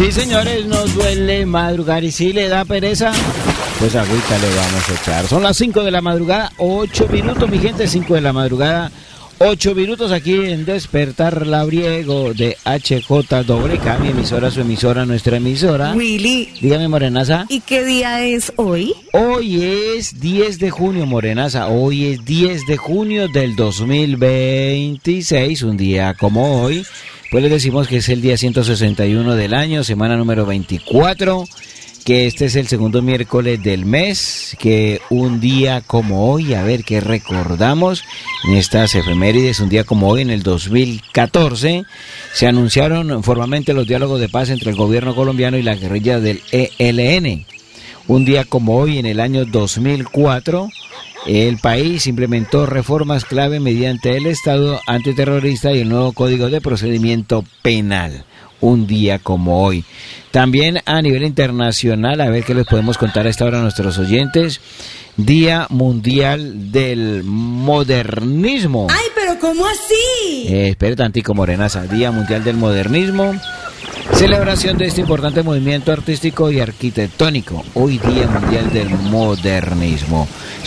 Sí, señores, nos duele madrugar y si le da pereza, pues agüita le vamos a echar. Son las 5 de la madrugada, 8 minutos, mi gente, 5 de la madrugada, 8 minutos aquí en Despertar Labriego de HJWK, mi emisora, su emisora, nuestra emisora. Willy. Dígame, Morenaza. ¿Y qué día es hoy? Hoy es 10 de junio, Morenaza. Hoy es 10 de junio del 2026, un día como hoy. Pues les decimos que es el día 161 del año, semana número 24, que este es el segundo miércoles del mes, que un día como hoy, a ver qué recordamos en estas efemérides, un día como hoy en el 2014, se anunciaron formalmente los diálogos de paz entre el gobierno colombiano y la guerrilla del ELN. Un día como hoy en el año 2004, el país implementó reformas clave mediante el Estado antiterrorista y el nuevo Código de Procedimiento Penal. Un día como hoy. También a nivel internacional, a ver qué les podemos contar a esta hora a nuestros oyentes. Día Mundial del Modernismo. ¡Ay, pero cómo así! Espere tantico, Morenaza. Día Mundial del Modernismo. Celebración de este importante movimiento artístico y arquitectónico. Hoy Día Mundial del Modernismo.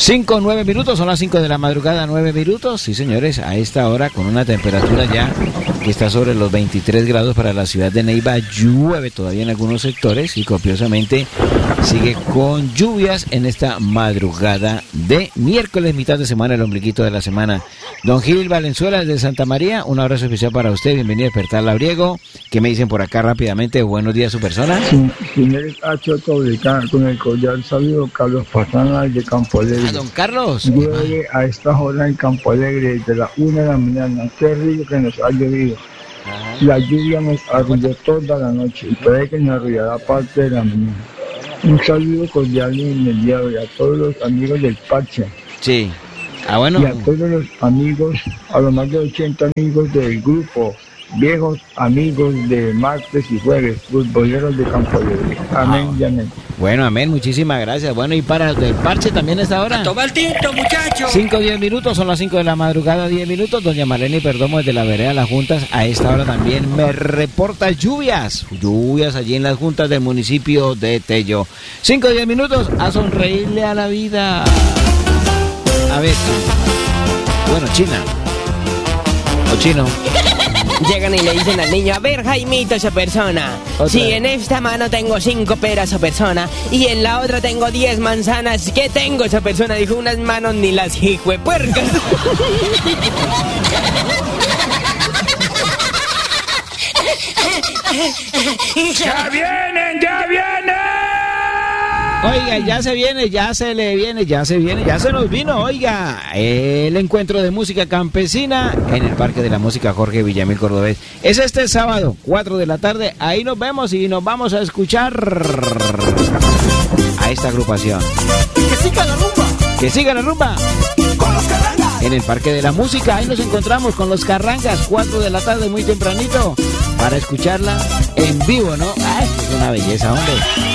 9 minutos, son las 5 de la madrugada, 9 minutos. Sí, señores, a esta hora con una temperatura ya que está sobre los 23 grados para la ciudad de Neiva. Llueve todavía en algunos sectores y copiosamente sigue con lluvias en esta madrugada de miércoles, mitad de semana, el ombliguito de la semana. Don Gil Valenzuela desde Santa María, un abrazo especial para usted. Bienvenido a Despertar Labriego. ¿Qué me dicen por acá rápidamente? Buenos días, su persona. Sí, señores HJWK, con el cordial saludo, Carlos Pastrana de Campo Alegre. Don Carlos. Llueve a esta hora en Campo Alegre desde las 1 de la mañana. Qué rico que nos ha llovido. La lluvia nos arrulló toda la noche y puede que nos arrullará parte de la mañana. Un saludo cordial en el día de hoy a todos los amigos del Parche. Sí. Bueno. Y a todos los amigos, a los más de 80 amigos del grupo, viejos amigos de martes y jueves, futboleros de Campo Alegre. Amén y amén. Bueno, amén, muchísimas gracias. Bueno, y para el Parche también esta hora. ¡Toma el tinto, muchachos! 5-10 minutos, son las 5 de la madrugada, 10 minutos. Doña Marlene Perdomo desde la vereda de las Juntas, a esta hora también me reporta lluvias. Lluvias allí en las juntas del municipio de Tello. 5-10 minutos, a sonreírle a la vida. A ver, bueno, China. O chino. Llegan y le dicen al niño: a ver, Jaimito, esa persona. Si en esta mano tengo 5 peras, esa persona, y en la otra tengo 10 manzanas, ¿qué tengo, esa persona? Dijo: unas manos ni las hijuepuercas. ¡Ya vienen, ya vienen! Oiga, ya se viene, ya se le viene, ya se viene, ya se nos vino, oiga, el encuentro de música campesina en el Parque de la Música Jorge Villamil Cordobés. Es este sábado, 4 de la tarde, ahí nos vemos y nos vamos a escuchar a esta agrupación. ¡Que siga la rumba! ¡Que siga la rumba! ¡Con los Carrangas! En el Parque de la Música, ahí nos encontramos con los Carrangas, 4 de la tarde, muy tempranito, para escucharla en vivo, ¿no? ¡Ay, es una belleza, hombre!